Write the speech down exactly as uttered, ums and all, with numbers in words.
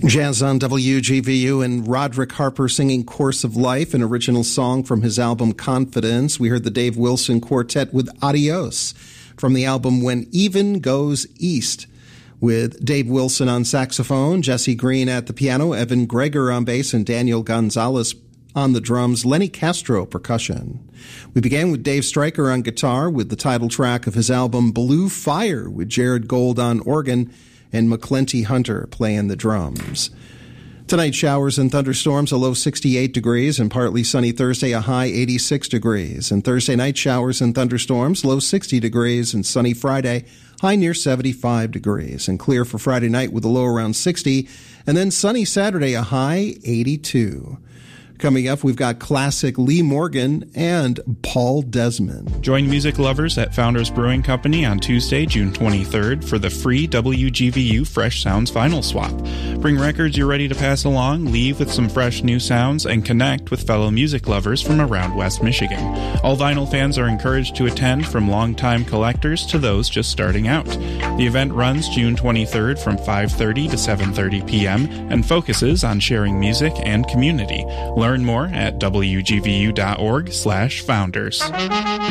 Jazz on W G V U and Roderick Harper singing Course of Life, an original song from his album Confidence. We heard the Dave Wilson Quartet with Adios from the album When Even Goes East, with Dave Wilson on saxophone, Jesse Green at the piano, Evan Greger on bass, and Daniel Gonzalez on the drums, Lenny Castro percussion. We began with Dave Stryker on guitar with the title track of his album Blue Fire, with Jared Gold on organ and McClenty Hunter playing the drums. Tonight, showers and thunderstorms, a low sixty-eight degrees, and partly sunny Thursday, a high eighty-six degrees. And Thursday night, showers and thunderstorms, low sixty degrees, and sunny Friday, high near seventy-five degrees. And clear for Friday night with a low around sixty, and then sunny Saturday, a high eighty-two. Coming up, we've got classic Lee Morgan and Paul Desmond. Join music lovers at Founders Brewing Company on Tuesday, June twenty-third for the free W G V U Fresh Sounds Vinyl Swap. Bring records you're ready to pass along, leave with some fresh new sounds, and connect with fellow music lovers from around West Michigan. All vinyl fans are encouraged to attend, from longtime collectors to those just starting out. The event runs June twenty-third from five thirty to seven thirty p.m. and focuses on sharing music and community. Learn Learn more at W G V U dot org slash founders.